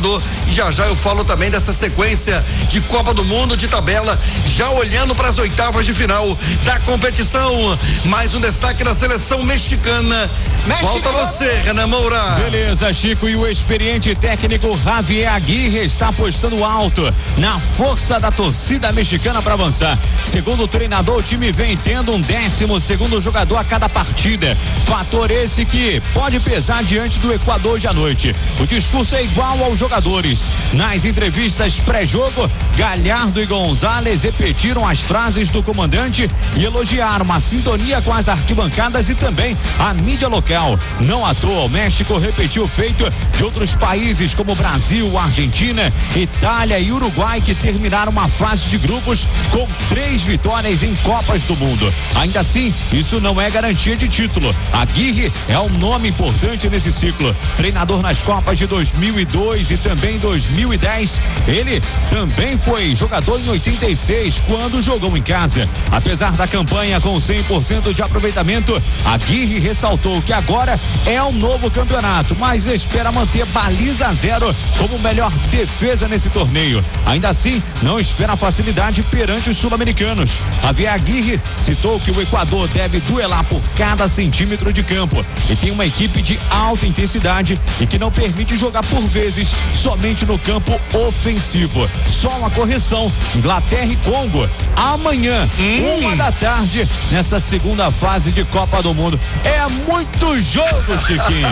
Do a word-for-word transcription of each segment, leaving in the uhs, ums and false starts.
Equador. E já já eu falo também dessa sequência de Copa do Mundo, de tabela, já olhando para as oitavas de final da competição. Mais um destaque da seleção mexicana. Volta você, Renan Moura. Beleza, Chico, e o experiente técnico Javier Aguirre está apostando alto na força da torcida mexicana para avançar. Segundo o treinador, o time vem tendo um décimo segundo jogador a cada partida. Fator esse que pode pesar diante do Equador hoje à noite. O discurso é igual aos jogadores. Nas entrevistas pré-jogo, Galhardo e Gonzalez repetiram as frases do comandante e elogiaram a sintonia com as arquibancadas e também a mídia local. Não à toa, o México repetiu o feito de outros países como Brasil, Argentina, Itália e Uruguai, que terminaram uma fase de grupos com três vitórias em Copas do Mundo. Ainda assim, isso não é garantia de título. Aguirre é um nome importante nesse ciclo. Treinador nas Copas de dois mil e dois e também dois mil e dez. Ele também foi jogador em oitenta e seis, quando jogou em casa. Apesar da campanha com cem por cento de aproveitamento, Aguirre ressaltou que agora é um novo campeonato, mas espera manter baliza zero como melhor defesa nesse torneio. Ainda assim, não espera facilidade perante os sul-americanos. Javier Aguirre citou que o Equador deve duelar por cada centímetro de campo e tem uma equipe de alta intensidade e que não permite jogar por vezes somente no campo ofensivo. Só uma correção: Inglaterra e Congo amanhã, hum. uma da tarde, nessa segunda fase de Copa do Mundo. É muito jogo, Chiquinho.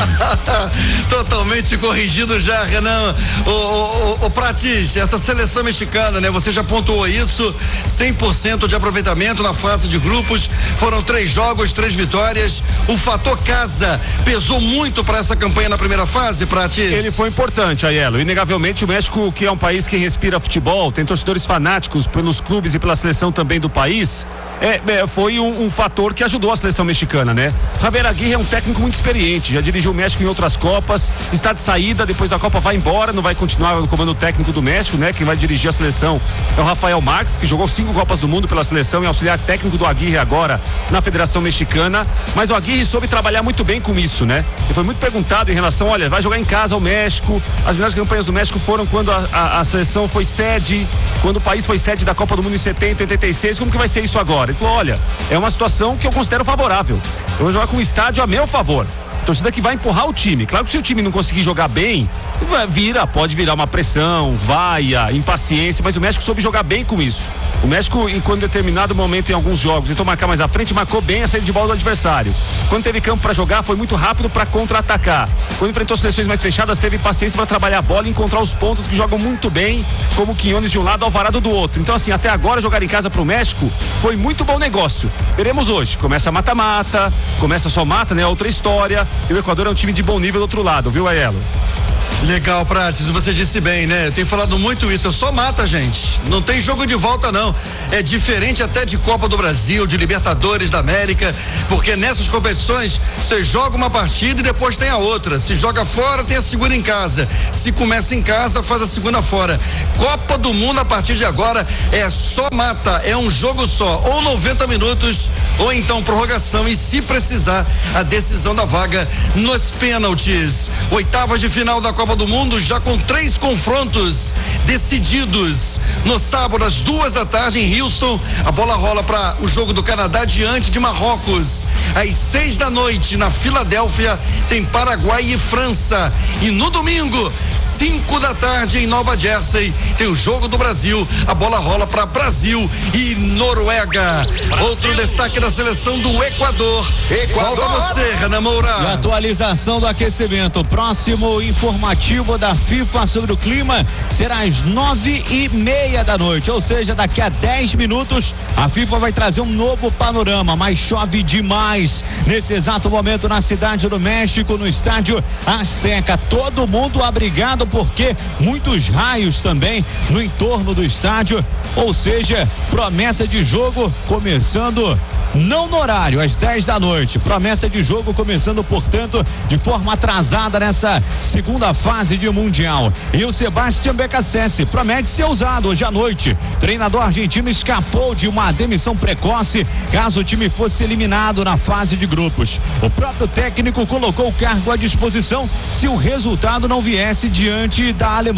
Totalmente corrigido já, Renan. O, o, o Pratis, essa seleção mexicana, né? Você já pontuou isso, cem por cento de aproveitamento na fase de grupos, foram três jogos, três vitórias. O fator casa pesou muito para essa campanha na primeira fase, Pratis? Ele foi importante, Aiello. Inegavelmente, o México, que é um país que respira futebol, tem torcedores fanáticos pelos clubes e pela seleção também do país, é, é, foi um, um fator que ajudou a seleção mexicana, né? Javier Aguirre é um técnico muito experiente, já dirigiu o México em outras Copas, está de saída, depois da Copa vai embora, não vai continuar no comando técnico do México, né? Quem vai dirigir a seleção é o Rafael Marques, que jogou cinco Copas do Mundo pela seleção e auxiliar técnico do Aguirre agora na Federação Mexicana. Mas o Aguirre soube trabalhar muito bem com isso, né? Ele foi muito perguntado em relação, olha, vai jogar em casa o México, as melhores campanhas do México foram quando a, a, a seleção foi sede, quando o país foi sede da Copa do Mundo em setenta, oitenta e seis, como que vai ser isso agora? Ele falou, olha, é uma situação que eu considero favorável, eu vou jogar com o estádio a meu favor, torcida que vai empurrar o time. Claro que se o time não conseguir jogar bem, vira, pode virar uma pressão, vaia, impaciência, mas o México soube jogar bem com isso. O México, em quando determinado momento em alguns jogos, tentou marcar mais à frente, marcou bem a saída de bola do adversário. Quando teve campo para jogar, foi muito rápido para contra-atacar. Quando enfrentou seleções mais fechadas, teve paciência para trabalhar a bola e encontrar os pontos que jogam muito bem, como o Quiñones de um lado, Alvarado do outro. Então, assim, até agora jogar em casa pro México foi muito bom negócio. Veremos hoje. Começa mata-mata, começa só mata, né? Outra história. E o Equador é um time de bom nível do outro lado, viu, Aiello? Legal, Prates, você disse bem, né? Eu tenho falado muito isso, é só mata, gente. Não tem jogo de volta, não. É diferente até de Copa do Brasil, de Libertadores da América, porque nessas competições você joga uma partida e depois tem a outra. Se joga fora, tem a segunda em casa. Se começa em casa, faz a segunda fora. Copa do Mundo, a partir de agora, é só mata, é um jogo só, ou noventa minutos, ou então prorrogação, e se precisar, a decisão da vaga nos pênaltis. Oitavas de final da Copa do Mundo, já com três confrontos decididos. No sábado, às duas da tarde, em Houston, a bola rola para o jogo do Canadá diante de Marrocos. Às seis da noite, na Filadélfia, tem Paraguai e França. E no domingo, cinco da tarde, em Nova Jersey, tem o jogo do Brasil. A bola rola para Brasil e Noruega. Brasil. Outro destaque da seleção do Equador. Equador. Volta você, Renan Moura. E atualização do aquecimento. Próximo informativo da FIFA sobre o clima será às nove e meia da noite, ou seja, daqui a dez minutos a FIFA vai trazer um novo panorama, mas chove demais nesse exato momento na cidade do México, no estádio Azteca. Todo mundo abrigado porque muitos raios também no entorno do estádio, ou seja, promessa de jogo começando não no horário, às dez da noite. Promessa de jogo começando, portanto, de forma atrasada nessa segunda fase de Mundial. E o Sebastián Beccacece promete ser usado hoje à noite. Treinador argentino escapou de uma demissão precoce caso o time fosse eliminado na fase de grupos. O próprio técnico colocou o cargo à disposição se o resultado não viesse diante da Alemanha.